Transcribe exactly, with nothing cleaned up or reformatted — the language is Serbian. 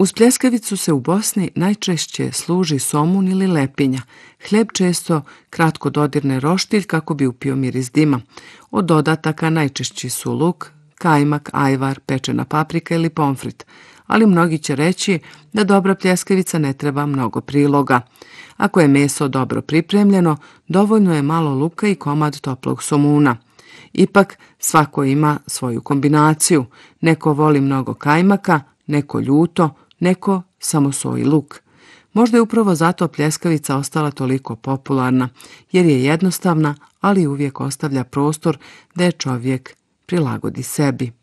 Uz pljeskavicu se u Bosni najčešće služi somun ili lepinja. Hljeb često kratko dodirne roštilj kako bi upio miris dima. Od dodataka najčešći su luk, kajmak, ajvar, pečena paprika ili pomfrit. Ali mnogi će reći da dobra pljeskavica ne treba mnogo priloga. Ako je meso dobro pripremljeno, dovoljno je malo luka i komad toplog somuna. Ipak, svako ima svoju kombinaciju. Neko voli mnogo kajmaka, neko ljuto, neko samo so i luk. Možda je upravo zato pljeskavica ostala toliko popularna, jer je jednostavna, ali uvijek ostavlja prostor da je čovjek prilagodi sebi.